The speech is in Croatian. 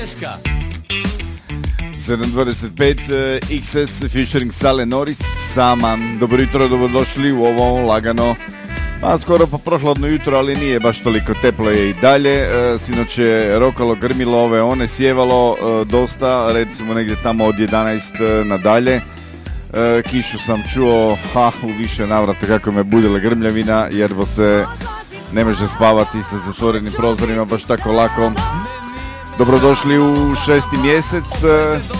7.25 XS featuring Sale Norris, Saman. Dobro jutro, dobrodošli u ovo lagano, skoro pa prohladno jutro, ali nije baš toliko, teplo je i dalje. Sinoć je rokalo, grmilo, one sjevalo dosta, recimo negdje tamo od 11 nadalje. Kišu sam čuo u više navrata kako me budila grmljavina, jer se ne može spavati sa zatvorenim prozorima baš tako lako. Dobrodošli u 6. mjesec,